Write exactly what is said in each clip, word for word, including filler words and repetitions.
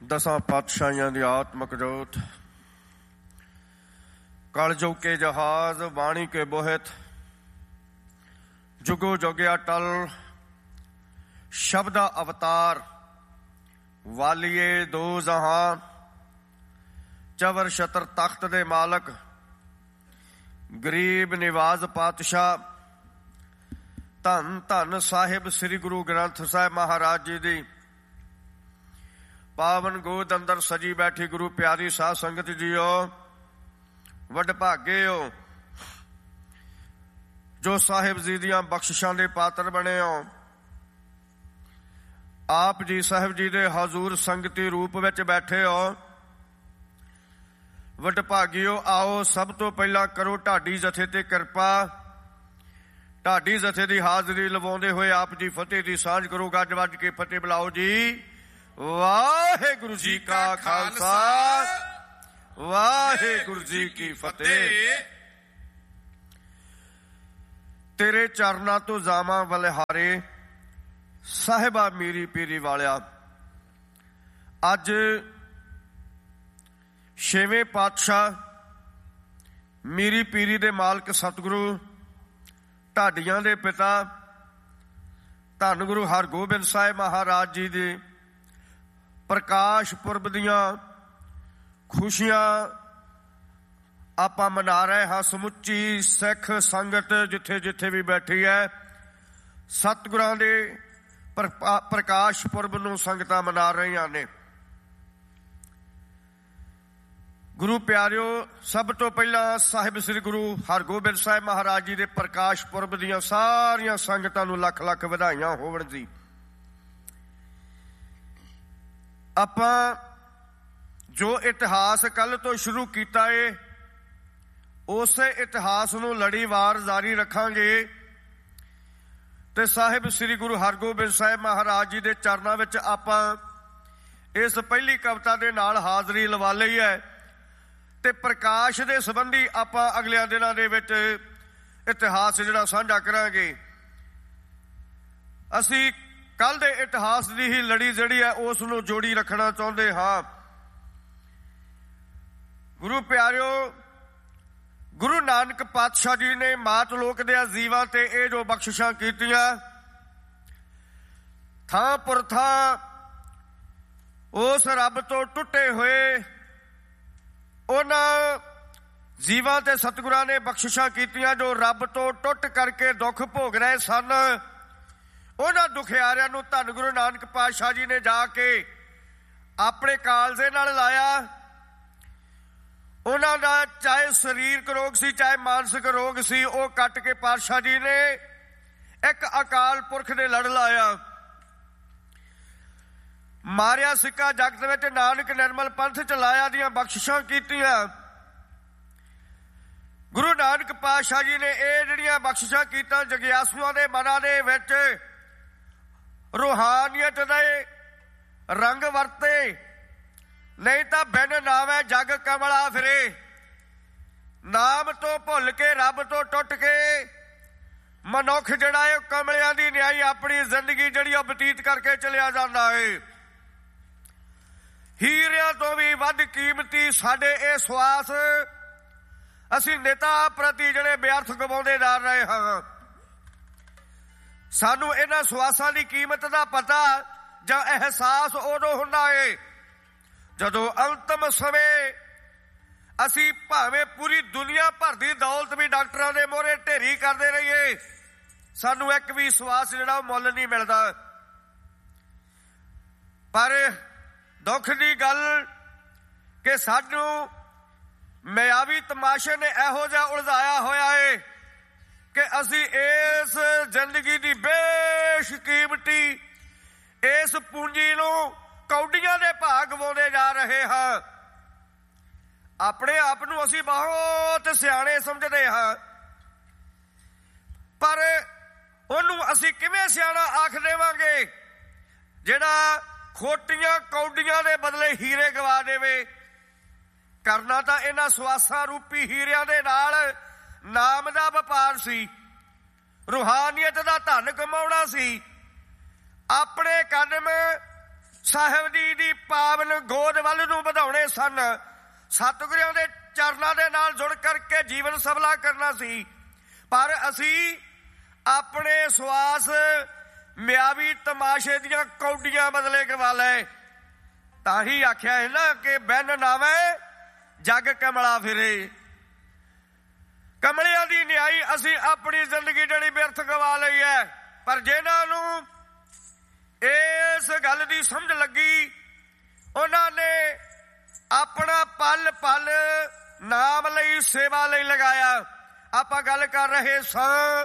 दसां पातशाहियां दी आत्मक जोत, कलजुग के जहाज, वाणी के बोहित, जुगो जोगिया टल, शब्दा अवतार, वालिए दो जहां, चवर छतर तख्त दे मालक, गरीब निवाज पातशाह, धन धन साहिब श्री गुरु ग्रंथ साहिब महाराज जी दी पावन गोद अंदर सजी बैठी गुरु प्यारी साध संगत जीओ, वड भागे हो जो साहिब जी दियां बख्शिशां दे पात्र बने हो। आप जी साहिब जी दे हजूर संगती रूप विच बैठे हो, वड भागियो। आओ सब तो पहला करो ढाडी जथे ते कृपा। ढाडी जथे दी हाजरी लवाउंदे होए आप जी फतेह दी सांझ करो। गज वज के फतेह बुलाओ जी। वाहिगुरु जी का खालसा, वाहिगुरु जी की फतेह। तेरे चरना तो जामा बलिहारे, साहिबा मीरी पीरी वालिया। अज छेवें पातशाह मीरी पीरी दे मालक सतगुरु ढाडियां दे पिता धन गुरु हरगोबिंद साहिब महाराज जी दे प्रकाश पुरब दियां खुशियां आपां मना रहे हाँ। समुची सिख संगत जिथे जिथे भी बैठी है, सतगुरां दे प्रकाश पुरब नूं संगतां मना रही ने। गुरु प्यारिओ, सब तो पहला साहिब श्री गुरु हरगोबिंद साहिब महाराज जी दे प्रकाश पुरब दियां सारियां संगतां नूं लख लख वधाइयां होवण जी। आपां जो इतिहास कल तो शुरू कीता है, उसे इतिहास नूं लड़ीवार जारी रखांगे ते साहिब श्री गुरु हरगोबिंद साहिब महाराज जी दे चरनां विच आपां इस पहली कविता दे नाल हाजरी लवा लई है ते प्रकाश दे संबंधी आपां अगलियां दिनां दे विच इतिहास जिहड़ा साझा करांगे। असीं कल दे इतिहास दी ही लड़ी जिहड़ी है उस नूं जोड़ी रखना चाहुंदे हां। गुरु प्यारिओ, गुरु नानक पातशाह जी ने मात लोक दे जीवां ते इह जो बख्शिशां कीतियां, थां पुर थां उस रब तो टुटे होए उन्हां जीवां ते सतगुरां ने बख्शिशां कीतियां जो रब तो टुट करके दुख भोग रहे सन। उन्हां दुखियारियां नूं धन गुरु नानक पातशाह जी ने जाके अपने कालजे नाल लाया। उन्हां दा चाहे शरीरक रोग सी चाहे मानसिक रोग सी, वो कट के पातशाह जी ने एक अकाल पुरख दे लड़ लाया। मारिया सिक्का जगत विच नानक निर्मल पंथ चलाया दियां बख्शिशां कीतियां। गुरु नानक पातशाह जी ने ये जिहड़ियां बख्शिशां कीतां जगियासुआं दे मनां दे विच रूहानियत दे रंग वरते, नहीं तां बिन नावे जग कमला फिरे। नाम तो भुल के रब तो टुट के मनुख जिहड़ा है कमलियां दी न्याई अपनी जिंदगी जिहड़ी बतीत करके चलिया जांदा है। हीरियां तो भी वध कीमती साडे ये स्वास असीं नेता प्रति जिहड़े व्यर्थ गवाउंदे जा रहे हां। सानू इन्हां स्वासां दी कीमत दा पता जां एहसास उदों हुंदा है जदों अंतिम समय असीं भावें पूरी दुनिया भर दी दौलत भी डॉक्टरां दे मोहरे ढेरी करदे रहिए, सानू एक भी स्वास जिहड़ा मुੱਲ नहीं मिलदा। पर दुख की गल कि सानू मायावी तमाशे ने इहो जिहा उलझाया होया है कि असीं इस जिंदगी की बेशकीमती इस पूंजी नूं कौडियां दे भाग गवाउंदे जा रहे हां। अपने आप नूं असीं बहुत सियाणे समझदे हां, पर उहनूं असीं किवें सियाणा आख देवांगे जिहड़ा खोटियां कौडियां दे बदले हीरे गवा देवे। करना तां इन्हां स्वासां रूपी हीरियां दे नाल नाम दा वपार सी, रूहानियत दा धन कमाउणा सी। अपने कदम साहिब जी दी ਪਾਵਨ ਗੋਦ ਵੱਲ ਨੂੰ ਵਧਾਉਣੇ ਸਨ। ਸਤਿਗੁਰਾਂ ਦੇ ਚਰਨਾਂ ਦੇ ਨਾਲ ਜੁੜ ਕਰਕੇ ਜੀਵਨ ਸਫਲਾ ਕਰਨਾ ਸੀ। ਪਰ ਅਸੀਂ ਆਪਣੇ ਸਵਾਸ ਮਿਆਵੀ ਤਮਾਸ਼ੇ ਦੀਆਂ ਕੌਡੀਆਂ ਬਦਲੇ ਕਰਵਾ ਲਏ। ਤਾਂ ਹੀ ਆਖਿਆ ਹੈ ਨਾ ਕਿ ਬਿਨ ਨਾਵੇ ਜੱਗ ਕਮਲਾ ਫਿਰੇ। ਕਮਲਿਆਂ ਦੀ ਨਿਆਈ ਅਸੀਂ ਆਪਣੀ ਜ਼ਿੰਦਗੀ ਜਿਹੜੀ ਬਿਰਥ ਗਵਾ ਲਈ ਹੈ। ਪਰ ਜਿਨ੍ਹਾਂ ਨੂੰ ਇਸ ਗੱਲ ਦੀ ਸਮਝ ਲੱਗੀ, ਉਹਨਾਂ ਨੇ ਆਪਣਾ ਪਲ ਪਲ ਨਾਮ ਲਈ, ਸੇਵਾ ਲਈ ਲਗਾਇਆ। ਆਪਾਂ ਗੱਲ ਕਰ ਰਹੇ ਸਾਂ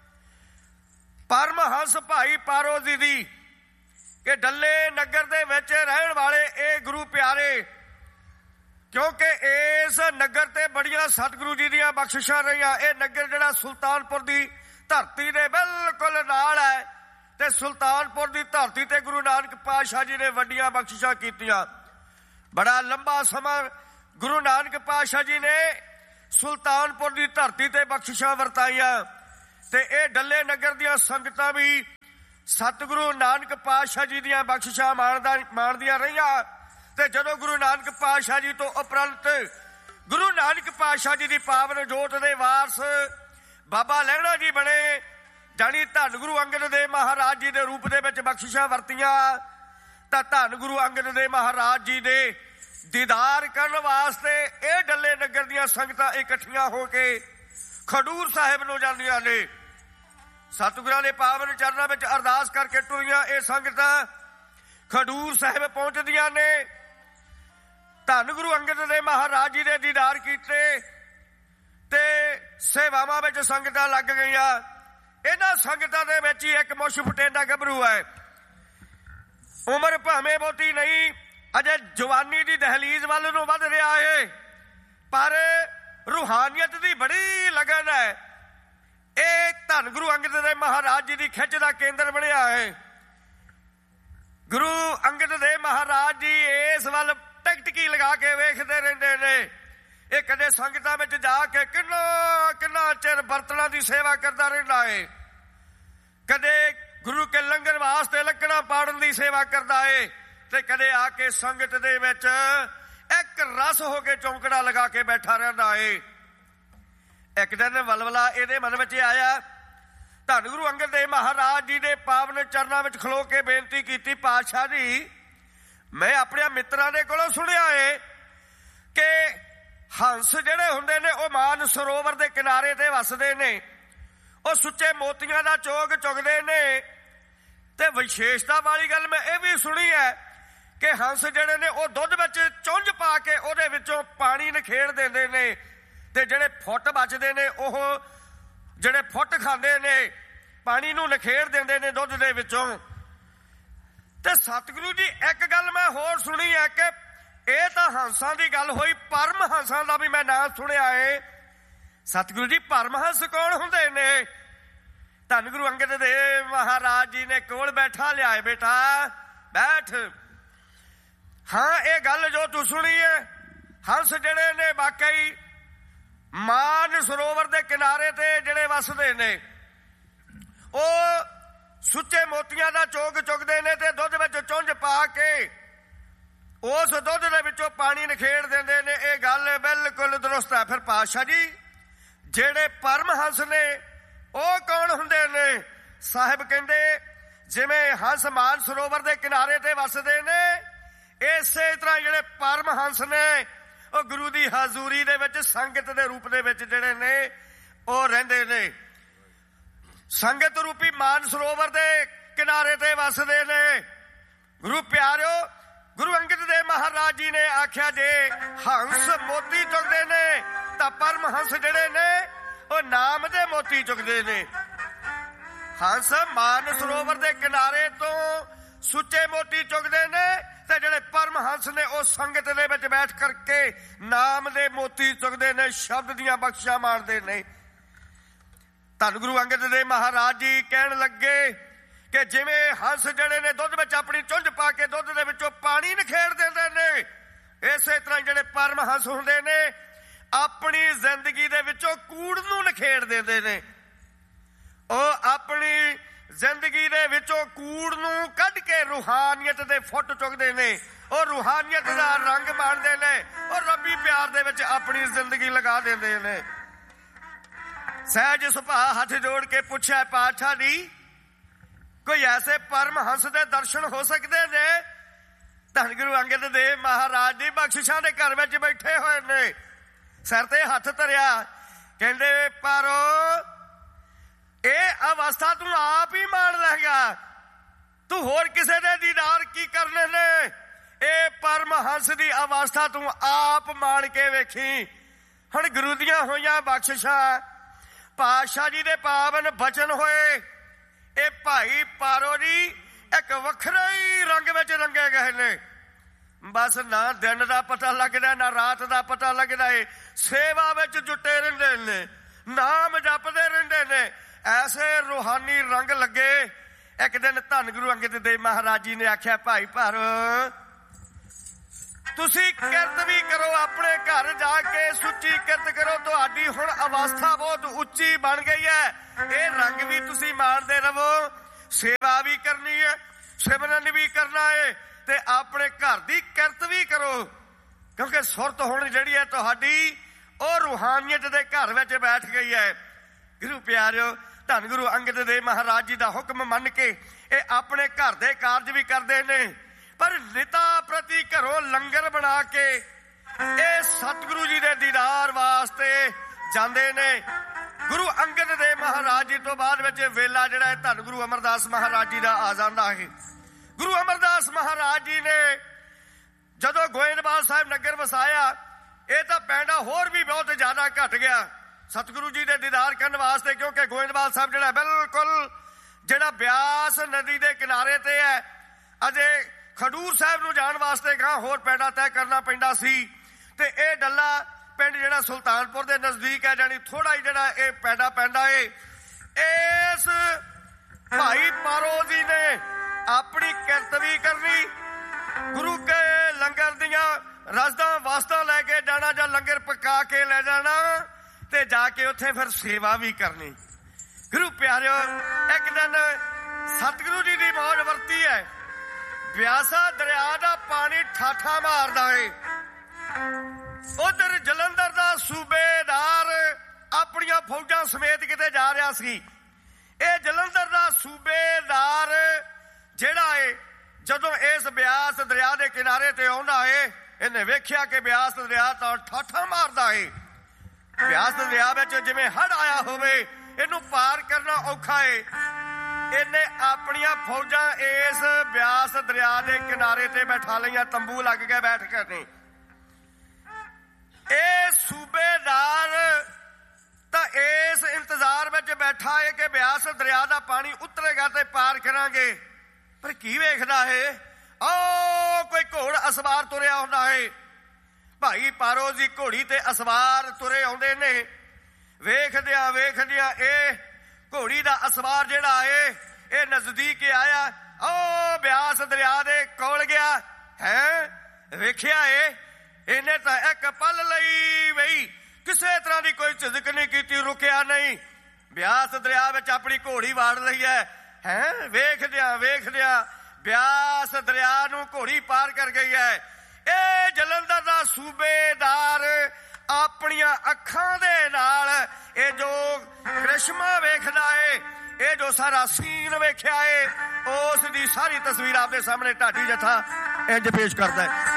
ਪਰਮਹੰਸ ਭਾਈ ਪਾਰੋ ਜੀ ਦੀ ਕਿ ਡੱਲੇ ਨਗਰ ਦੇ ਵਿੱਚ ਰਹਿਣ ਵਾਲੇ ਇਹ ਗੁਰੂ ਪਿਆਰੇ, ਕਿਉਂਕਿ ਇਸ ਨਗਰ ਤੇ ਬੜੀਆਂ ਸਤਿਗੁਰੂ ਜੀ ਦੀਆਂ ਬਖਸ਼ਿਸ਼ਾਂ ਰਹੀਆਂ। ਇਹ ਨਗਰ ਜਿਹੜਾ ਸੁਲਤਾਨਪੁਰ ਦੀ ਧਰਤੀ ਦੇ ਬਿਲਕੁਲ ਨਾਲ ਹੈ ਤੇ ਸੁਲਤਾਨਪੁਰ ਦੀ ਧਰਤੀ ਤੇ ਗੁਰੂ ਨਾਨਕ ਪਾਤਸ਼ਾਹ ਜੀ ਨੇ ਵੱਡੀਆਂ ਬਖਸ਼ਿਸ਼ਾਂ ਕੀਤੀਆਂ। ਬੜਾ ਲੰਬਾ ਸਮਾਂ ਗੁਰੂ ਨਾਨਕ ਪਾਤਸ਼ਾਹ ਜੀ ਨੇ ਸੁਲਤਾਨਪੁਰ ਦੀ ਧਰਤੀ ਤੇ ਬਖਸ਼ਿਸ਼ਾਂ ਵਰਤਾਈਆਂ ਤੇ ਇਹ ਡੱਲੇ ਨਗਰ ਦੀਆਂ ਸੰਗਤਾਂ ਵੀ ਸਤਿਗੁਰੂ ਨਾਨਕ ਪਾਤਸ਼ਾਹ ਜੀ ਦੀਆਂ ਬਖਸ਼ਿਸ਼ਾਂ ਮਾਣਦਾ ਮਾਣਦੀਆਂ ਰਹੀਆਂ। ਤੇ ਜਦੋਂ ਗੁਰੂ ਨਾਨਕ ਪਾਤਸ਼ਾਹ ਜੀ ਤੋਂ ਉਪਰੰਤ ਗੁਰੂ ਨਾਨਕ ਪਾਤਸ਼ਾਹ ਜੀ ਦੀ ਪਾਵਨ ਜੋਤ ਦੇ ਵਾਰਸ ਬਾਬਾ ਲਹਿਣਾ ਜੀ ਬਣੇ, ਜਾਣੀ ਧੰਨ ਗੁਰੂ ਅੰਗਦ ਦੇਵ ਮਹਾਰਾਜ ਜੀ ਦੇ ਰੂਪ ਦੇ ਵਿੱਚ ਬਖਸ਼ਿਸ਼ਾਂ ਵਰਤੀਆਂ। ਤਾਂ ਧੰਨ ਗੁਰੂ ਅੰਗਦ ਦੇਵ ਮਹਾਰਾਜ ਜੀ ਦੇ ਦੀਦਾਰ ਕਰਨ ਵਾਸਤੇ ਇਹ ਡੱਲੇ ਨਗਰ ਦੀਆਂ ਸੰਗਤਾਂ ਇਕੱਠੀਆਂ ਹੋ ਕੇ ਖਡੂਰ ਸਾਹਿਬ ਨੂੰ ਜਾਂਦੀਆਂ ਨੇ। ਸਤਿਗੁਰਾਂ ਦੇ ਪਾਵਨ ਚਰਨਾਂ ਵਿੱਚ ਅਰਦਾਸ ਕਰਕੇ ਟੁਰੀਆਂ ਇਹ ਸੰਗਤਾਂ ਖਡੂਰ ਸਾਹਿਬ ਪਹੁੰਚਦੀਆਂ ਨੇ। ਧੰਨ ਗੁਰੂ ਅੰਗਦ ਦੇਵ ਮਹਾਰਾਜ ਜੀ ਦੇ ਦੀਦਾਰ ਕੀਤੇ ਤੇ ਸੇਵਾਵਾਂ ਵਿੱਚ ਸੰਗਤਾਂ ਲੱਗ ਗਈਆਂ। ਇਹਨਾਂ ਸੰਗਤਾਂ ਦੇ ਵਿੱਚ ਹੀ ਇੱਕ ਮੁੱਛ ਫਟੇਂਦਾ ਗੱਭਰੂ ਹੈ। ਉਮਰ ਭਾਵੇਂ ਬਹੁਤੀ ਨਹੀਂ, ਅਜੇ ਜਵਾਨੀ ਦੀ ਦਹਲੀਜ਼ ਵੱਲ ਨੂੰ ਵੱਧ ਰਿਹਾ ਹੈ, ਪਰ ਰੂਹਾਨੀਅਤ ਦੀ ਬੜੀ ਲਗਨ ਹੈ। ਇਹ ਧੰਨ ਗੁਰੂ ਅੰਗਦ ਦੇਵ ਮਹਾਰਾਜ ਜੀ ਦੀ ਖਿੱਚ ਦਾ ਕੇਂਦਰ ਬਣਿਆ ਹੈ। ਗੁਰੂ ਅੰਗਦ ਦੇਵ ਮਹਾਰਾਜ ਜੀ ਇਸ ਵੱਲ ਟਿਕਟਕੀ ਲਗਾ ਕੇ ਵੇਖਦੇ ਰਹਿੰਦੇ ਨੇ। ਇਹ ਕਦੇ ਸੰਗਤਾਂ ਵਿੱਚ ਜਾ ਕੇ ਕਿੰਨਾ ਕਿੰਨਾ ਚਿਰ ਬਰਤਨਾਂ ਦੀ ਸੇਵਾ ਕਰਦਾ ਰਹਿੰਦਾ ਹੈ, ਕਦੇ ਗੁਰੂ ਕੇ ਲੰਗਰ ਵਾਸਤੇ ਲੱਕੜਾਂ ਪਾੜਨ ਦੀ ਸੇਵਾ ਕਰਦਾ ਹੈ ਤੇ ਕਦੇ ਆ ਕੇ ਸੰਗਤ ਦੇ ਵਿੱਚ ਇੱਕ ਰਸ ਹੋ ਕੇ ਚੌਂਕੜਾ ਲਗਾ ਕੇ ਬੈਠਾ ਰਹਿੰਦਾ ਹੈ। ਇੱਕ ਦਿਨ ਵਲਵਲਾ ਇਹਦੇ ਮਨ ਵਿੱਚ ਆਇਆ। ਧੰਨ ਗੁਰੂ ਅੰਗਦ ਦੇਵ ਮਹਾਰਾਜ ਜੀ ਦੇ ਪਾਵਨ ਚਰਨਾਂ ਵਿੱਚ ਖਲੋ ਕੇ ਬੇਨਤੀ ਕੀਤੀ, ਪਾਤਸ਼ਾਹ ਜੀ, ਮੈਂ ਆਪਣੇ ਮਿੱਤਰਾਂ ਦੇ ਕੋਲੋਂ ਸੁਣਿਆ ਏ ਕਿ ਹੰਸ ਜਿਹੜੇ ਹੁੰਦੇ ਨੇ ਉਹ ਮਾਨ ਸਰੋਵਰ ਦੇ ਕਿਨਾਰੇ ਤੇ ਵੱਸਦੇ ਨੇ, ਉਹ ਸੁੱਚੇ ਮੋਤੀਆਂ ਦਾ ਚੋਗ ਚੁਗਦੇ ਨੇ। ਤੇ ਵਿਸ਼ੇਸ਼ਤਾ ਵਾਲੀ ਗੱਲ ਮੈਂ ਇਹ ਵੀ ਸੁਣੀ ਹੈ ਕਿ ਹੰਸ ਜਿਹੜੇ ਨੇ ਉਹ ਦੁੱਧ ਵਿੱਚ ਚੁੰਝ ਪਾ ਕੇ ਉਹਦੇ ਵਿੱਚੋਂ ਪਾਣੀ ਨਖੇੜ ਦਿੰਦੇ ਨੇ ਤੇ ਜਿਹੜੇ ਫੁੱਟ ਬਚਦੇ ਨੇ ਉਹ ਜਿਹੜੇ ਫੁੱਟ ਖਾਂਦੇ ਨੇ ਪਾਣੀ ਨੂੰ ਨਖੇੜ ਦਿੰਦੇ ਨੇ ਦੁੱਧ ਦੇ ਵਿੱਚੋਂ। ਤੇ ਸਤਿਗੁਰੂ ਜੀ ਇੱਕ ਗੱਲ ਮੈਂ ਹੋਰ ਸੁਣੀ ਹੈ ਕਿ ਇਹ ਤਾਂ ਹੰਸਾਂ ਦੀ ਗੱਲ ਹੋਈ, ਪਰਮ ਹੰਸਾਂ ਦਾ ਵੀ ਮੈਂ ਨਾਂ ਸੁਣਿਆ ਏ। ਸਤਿਗੁਰੂ ਜੀ ਪਰਮਹੰਸ ਕੌਣ ਹੁੰਦੇ ਨੇ? ਧੰਨ ਗੁਰੂ ਅੰਗਦ ਦੇਵ ਮਹਾਰਾਜ ਜੀ ਨੇ ਕੋਲ ਬੈਠਾ ਲਿਆਏ, ਬੇਟਾ ਬੈਠ। ਹਾਂ, ਇਹ ਗੱਲ ਜੋ ਤੂੰ ਸੁਣੀ ਹੈ, ਹੰਸ ਜਿਹੜੇ ਨੇ ਵਾਕਈ ਮਾਨ ਸਰੋਵਰ ਦੇ ਕਿਨਾਰੇ ਤੇ ਜਿਹੜੇ ਵੱਸਦੇ ਨੇ, ਉਹ ਸੁੱਚੇ ਮੋਤੀਆਂ ਦਾ ਚੋਗ ਚੁਗਦੇ ਨੇ ਤੇ ਦੁੱਧ ਵਿੱਚ ਚੁੰਝ ਪਾ ਕੇ ਉਸ ਦੁੱਧ ਦੇ ਵਿੱਚੋਂ ਪਾਣੀ ਨਖੇੜ ਦਿੰਦੇ ਨੇ। ਇਹ ਗੱਲ ਬਿਲਕੁਲ ਦਰੁਸਤ ਹੈ। ਫਿਰ ਪਾਤਸ਼ਾਹ ਜੀ ਜਿਹੜੇ ਪਰਮਹੰਸ ਨੇ ਉਹ ਕੌਣ ਹੁੰਦੇ ਨੇ? ਸਾਹਿਬ ਕਹਿੰਦੇ ਜਿਵੇਂ ਹੰਸ ਮਾਨ ਸਰੋਵਰ ਦੇ ਕਿਨਾਰੇ ਤੇ ਵੱਸਦੇ ਨੇ, ਇਸੇ ਤਰ੍ਹਾਂ ਜਿਹੜੇ ਪਰਮਹੰਸ ਨੇ ਉਹ ਗੁਰੂ ਦੀ ਹਜ਼ੂਰੀ ਦੇ ਵਿੱਚ ਸੰਗਤ ਦੇ ਰੂਪ ਦੇ ਵਿੱਚ ਜਿਹੜੇ ਨੇ ਉਹ ਰਹਿੰਦੇ ਨੇ। ਸੰਗਤ ਰੂਪੀ ਮਾਨ ਸਰੋਵਰ ਦੇ ਕਿਨਾਰੇ ਤੇ ਵੱਸਦੇ ਨੇ। ਗੁਰੂ ਪਿਆਰਿਓ, ਗੁਰੂ ਅੰਗਦ ਦੇਵ ਮਹਾਰਾਜ ਜੀ ਨੇ ਆਖਿਆ ਜੇ ਹੰਸ ਮੋਤੀ ਚੁਗਦੇ ਨੇ ਤਾਂ ਪਰਮਹੰਸ ਜਿਹੜੇ ਨੇ ਉਹ ਨਾਮ ਦੇ ਮੋਤੀ ਚੁਗਦੇ ਨੇ। ਹੰਸ ਮਾਨ ਸਰੋਵਰ ਦੇ ਕਿਨਾਰੇ ਤੋਂ ਸੁੱਚੇ ਮੋਤੀ ਚੁਗਦੇ ਨੇ ਤੇ ਜਿਹੜੇ ਪਰਮਹੰਸ ਨੇ ਉਹ ਸੰਗਤ ਦੇ ਵਿੱਚ ਬੈਠ ਕਰਕੇ ਨਾਮ ਦੇ ਮੋਤੀ ਚੁਗਦੇ ਨੇ, ਸ਼ਬਦ ਦੀਆਂ ਬਖਸ਼ਾਂ ਮਾਣਦੇ ਨੇ। ਧੰਨ ਗੁਰੂ ਅੰਗਦ ਦੇਵ ਮਹਾਰਾਜ ਜੀ ਕਹਿਣ ਲੱਗੇ ਕਿ ਜਿਵੇਂ ਹੰਸ ਜਿਹੜੇ ਨੇ ਦੁੱਧ ਵਿੱਚ ਆਪਣੀ ਚੁੰਝ ਪਾ ਕੇ ਦੁੱਧ ਦੇ ਵਿੱਚੋਂ ਪਾਣੀ ਨਖੇੜ ਦਿੰਦੇ ਨੇ, ਇਸੇ ਤਰ੍ਹਾਂ ਜਿਹੜੇ ਪਰਮਹੰਸ ਹੁੰਦੇ ਨੇ ਆਪਣੀ ਜ਼ਿੰਦਗੀ ਦੇ ਵਿੱਚੋਂ ਕੂੜ ਨੂੰ ਨਖੇੜ ਦਿੰਦੇ ਨੇ। ਉਹ ਆਪਣੀ ਜ਼ਿੰਦਗੀ ਦੇ ਵਿੱਚੋਂ ਕੂੜ ਨੂੰ ਕੱਢ ਕੇ ਰੂਹਾਨੀਅਤ ਦੇ ਫੁੱਟ ਚੁੱਕਦੇ ਨੇ। ਉਹ ਰੂਹਾਨੀਅਤ ਦਾ ਰੰਗ ਮਾਣਦੇ ਨੇ। ਉਹ ਰੱਬੀ ਪਿਆਰ ਦੇ ਵਿੱਚ ਆਪਣੀ ਜ਼ਿੰਦਗੀ ਲਗਾ ਦਿੰਦੇ ਨੇ। ਸਹਿਜ ਸੁਭਾਅ ਹੱਥ ਜੋੜ ਕੇ ਪੁੱਛਿਆ, ਪਾਤਸ਼ਾਹ ਜੀ ਕੋਈ ਐਸੇ ਪਰਮਹੰਸ ਦੇ ਦਰਸ਼ਨ ਹੋ ਸਕਦੇ ਨੇ? ਧੰਨ ਗੁਰੂ ਅੰਗਦ ਦੇਵ ਮਹਾਰਾਜ ਜੀ ਬਖਸ਼ਿਸ਼ਾਂ ਦੇ ਘਰ ਵਿੱਚ ਬੈਠੇ ਹੋਏ ਨੇ। ਸਿਰ ਤੇ ਹੱਥ ਧਰਿਆ, ਕਹਿੰਦੇ ਪਾਰੋ ਇਹ ਅਵਸਥਾ ਤੂੰ ਆਪ ਹੀ ਮਾਣ ਲਏਗਾ। ਤੂੰ ਹੋਰ ਕਿਸੇ ਦੇ ਦੀਦਾਰ ਕੀ ਕਰਨੇ ਨੇ? ਇਹ ਪਰਮਹੰਸ ਦੀ ਅਵਸਥਾ ਤੂੰ ਆਪ ਮਾਣ ਕੇ ਵੇਖੀ। ਹੁਣ ਗੁਰੂ ਦੀਆਂ ਹੋਈਆਂ ਬਖਸ਼ਿਸ਼ਾਂ, ਪਾਤਸ਼ਾਹ ਜੀ ਦੇ ਪਾਵਨ ਬਚਨ ਹੋਏ। ਇਹ ਭਾਈ ਪਾਰੋ ਜੀ ਇੱਕ ਵੱਖਰੇ ਹੀ ਰੰਗ ਵਿੱਚ ਰੰਗੇ ਗਏ ਨੇ। ਬਸ ਨਾ ਦਿਨ ਦਾ ਪਤਾ ਲੱਗਦਾ, ਨਾ ਰਾਤ ਦਾ ਪਤਾ ਲੱਗਦਾ ਏ। ਸੇਵਾ ਵਿੱਚ ਜੁਟੇ ਰਹਿੰਦੇ ਨੇ, ਨਾਮ ਜਪਦੇ ਰਹਿੰਦੇ ਨੇ। ਐਸੇ ਰੂਹਾਨੀ ਰੰਗ ਲੱਗੇ। ਇੱਕ ਦਿਨ ਧੰਨ ਗੁਰੂ ਅੰਗਦ ਦੇਵ ਮਹਾਰਾਜ ਜੀ ਨੇ ਆਖਿਆ, ਭਾਈ ਪਾਰੋ ਤੁਸੀਂ ਕਿਰਤ ਵੀ ਕਰੋ, ਆਪਣੇ ਘਰ ਜਾ ਕੇ ਸੁੱਚੀ ਕਿਰਤ ਕਰੋ। ਤੁਹਾਡੀ ਹੁਣ ਅਵਸਥਾ ਬਹੁਤ ਉੱਚੀ ਬਣ ਗਈ ਹੈ। ਇਹ ਰੰਗ ਵੀ ਤੁਸੀਂ ਮਾਣਦੇ ਰਹੋ। ਸੇਵਾ ਵੀ ਕਰਨੀ ਹੈ, ਸਿਮਰਨ ਵੀ ਕਰਨਾ ਹੈ, ਤੇ ਆਪਣੇ ਘਰ ਦੀ ਕਿਰਤ ਵੀ ਕਰੋ। ਕਿਉਂਕਿ ਸੁਰਤ ਹੁਣ ਜਿਹੜੀ ਹੈ ਤੁਹਾਡੀ ਉਹ ਰੂਹਾਨੀਅਤ ਦੇ ਘਰ ਵਿੱਚ ਬੈਠ ਗਈ ਹੈ। ਗੁਰੂ ਪਿਆਰਿਓ, ਧੰਨ ਗੁਰੂ ਅੰਗਦ ਦੇਵ ਮਹਾਰਾਜ ਜੀ ਦਾ ਹੁਕਮ ਮੰਨ ਕੇ ਇਹ ਆਪਣੇ ਘਰ ਦੇ ਕਾਰਜ ਵੀ ਕਰਦੇ ਨੇ, ਪਰ ਨਿਤਾ ਪ੍ਰਤੀ ਘਰੋਂ ਲੰਗਰ ਬਣਾ ਕੇ ਇਹ ਸਤਿਗੁਰੂ ਜੀ ਦੇ ਦੀਦਾਰ ਵਾਸਤੇ ਜਾਂਦੇ ਨੇ। ਗੁਰੂ ਅੰਗਦ ਦੇਵ ਮਹਾਰਾਜ ਜੀ ਤੋਂ ਬਾਅਦ ਵਿੱਚ ਵੇਲਾ ਜਿਹੜਾ ਹੈ ਧੰਨ ਗੁਰੂ ਅਮਰਦਾਸ ਮਹਾਰਾਜ ਜੀ ਦਾ ਆ ਜਾਂਦਾ ਹੈ। ਗੁਰੂ ਅਮਰਦਾਸ ਮਹਾਰਾਜ ਜੀ ਨੇ ਜਦੋਂ ਗੋਇੰਦਵਾਲ ਸਾਹਿਬ ਨਗਰ ਵਸਾਇਆ, ਇਹ ਤਾਂ ਪੈਂਡਾ ਹੋਰ ਵੀ ਬਹੁਤ ਜ਼ਿਆਦਾ ਘਟ ਗਿਆ ਸਤਿਗੁਰੂ ਜੀ ਦੇ ਦੀਦਾਰ ਕਰਨ ਵਾਸਤੇ। ਕਿਉਂਕਿ ਗੋਇੰਦਵਾਲ ਸਾਹਿਬ ਜਿਹੜਾ ਬਿਲਕੁਲ ਜਿਹੜਾ ਬਿਆਸ ਨਦੀ ਦੇ ਕਿਨਾਰੇ ਤੇ ਹੈ। ਅਜੇ ਖਡੂਰ ਸਾਹਿਬ ਨੂੰ ਜਾਣ ਵਾਸਤੇ ਗਾਂ ਹੋਰ ਪੈਂਡਾ ਤੈਅ ਕਰਨਾ ਪੈਂਦਾ ਸੀ। ਤੇ ਇਹ ਡੱਲਾ ਪਿੰਡ ਜਿਹੜਾ ਸੁਲਤਾਨਪੁਰ ਦੇ ਨਜ਼ਦੀਕ ਹੈ, ਜਾਣੀ ਥੋੜਾ ਹੀ ਜਿਹੜਾ ਇਹ ਪੈਂਡਾ ਪੈਂਦਾ ਏ। ਇਸ ਭਾਈ ਪਾਰੋ ਜੀ ਨੇ ਆਪਣੀ ਕਿਰਤ ਵੀ ਕਰਨੀ, ਗੁਰੂ ਕੇ ਲੰਗਰ ਦੀਆਂ ਰਸਦਾਂ ਵਾਸਤਾਂ ਲੈ ਕੇ ਜਾਣਾ ਜਾਂ ਲੰਗਰ ਪਕਾ ਕੇ ਲੈ ਜਾਣਾ, ਤੇ ਜਾ ਕੇ ਉੱਥੇ ਫਿਰ ਸੇਵਾ ਵੀ ਕਰਨੀ। ਗੁਰੂ ਪਿਆਰਿਓ, ਇੱਕ ਦਿਨ ਸਤਿਗੁਰੂ ਜੀ ਦੀ ਮੌਜ ਵਰਤੀ ਹੈ। ਬਿਆਸਾ ਦਰਿਆ ਦਾ ਪਾਣੀ ਠਾਠਾ ਮਾਰਦਾ ਏ। ਉਧਰ ਜਲੰਧਰ ਦਾ ਸੂਬੇਦਾਰ ਆਪਣੀਆਂ ਫੌਜਾਂ ਸਮੇਤ ਕਿਤੇ ਜਾ ਰਿਹਾ ਸੀ। ਇਹ ਜਲੰਧਰ ਦਾ ਸੂਬੇਦਾਰ ਜਿਹੜਾ ਏ ਜਦੋਂ ਇਸ ਬਿਆਸ ਦਰਿਆ ਦੇ ਕਿਨਾਰੇ ਤੇ ਆਉਂਦਾ ਏ, ਇਹਨੇ ਵੇਖਿਆ ਕਿ ਬਿਆਸ ਦਰਿਆ ਤਾਂ ਠਾਠਾ ਮਾਰਦਾ ਏ। ਬਿਆਸ ਦਰਿਆ ਵਿੱਚ ਜਿਵੇਂ ਹੜ੍ਹ ਆਇਆ ਹੋਵੇ, ਇਹਨੂੰ ਪਾਰ ਕਰਨਾ ਔਖਾ ਏ। ਇਹਨੇ ਆਪਣੀਆਂ ਫੌਜਾਂ ਇਸ ਬਿਆਸ ਦਰਿਆ ਦੇ ਕਿਨਾਰੇ ਤੇ ਬੈਠਾ ਲਈਆਂ, ਤੰਬੂ ਲੱਗ ਕੇ ਬੈਠ ਕੇ ਨੇ। ਇਹ ਸੂਬੇਦਾਰ ਤਾਂ ਇਸ ਇੰਤਜ਼ਾਰ ਵਿੱਚ ਬੈਠਾ ਹੈ ਕਿ ਬਿਆਸ ਦਰਿਆ ਦਾ ਪਾਣੀ ਉਤਰੇਗਾ ਤੇ ਪਾਰ ਕਰਾਂਗੇ। ਪਰ ਕੀ ਵੇਖਦਾ ਹੈ, ਓ ਕੋਈ ਘੋੜ ਅਸਵਾਰ ਤੁਰਿਆ ਹੁੰਦਾ ਹੈ। ਭਾਈ ਪਾਰੋ ਜੀ ਘੋੜੀ ਤੇ ਅਸਵਾਰ ਤੁਰੇ ਆਉਂਦੇ ਨੇ। ਵੇਖਦਿਆਂ ਵੇਖਦਿਆਂ ਇਹ ਘੋੜੀ ਦਾ ਅਸਵਾਰ ਜਿਹੜਾ ਏ ਇਹ ਨਜ਼ਦੀਕ ਆਇਆ। ਓ ਬਿਆਸ ਦਰਿਆ ਦੇ ਕੋਲ ਗਿਆ ਹੈ। ਵੇਖਿਆ ਏ ਇਹਨੇ ਤਾਂ ਇੱਕ ਪਲ ਲਈ ਬਈ ਕਿਸੇ ਤਰ੍ਹਾਂ ਦੀ ਕੋਈ ਝਿਜਕ ਨਹੀਂ ਕੀਤੀ, ਰੁਕਿਆ ਨਹੀਂ। ਬਿਆਸ ਦਰਿਆ ਵਿੱਚ ਆਪਣੀ ਘੋੜੀ ਵਾੜ ਲਈ ਹੈ ਹੈ ਵੇਖਦਿਆਂ ਵੇਖਦਿਆਂ ਬਿਆਸ ਦਰਿਆ ਨੂੰ ਘੋੜੀ ਪਾਰ ਕਰ ਗਈ ਹੈ। ਇਹ ਜਲੰਧਰ ਦਾ ਸੂਬੇਦਾਰ ਆਪਣੀਆਂ ਅੱਖਾਂ ਦੇ ਨਾਲ ਇਹ ਜੋ ਕ੍ਰਿਸ਼ਮਾ ਵੇਖਦਾ ਏ, ਇਹ ਜੋ ਸਾਰਾ ਸੀਨ ਵੇਖਿਆ ਏ, ਉਸ ਦੀ ਸਾਰੀ ਤਸਵੀਰ ਆਪਦੇ ਸਾਹਮਣੇ ਢਾਡੀ ਜਥਾ ਇੰਜ ਪੇਸ਼ ਕਰਦਾ ਹੈ।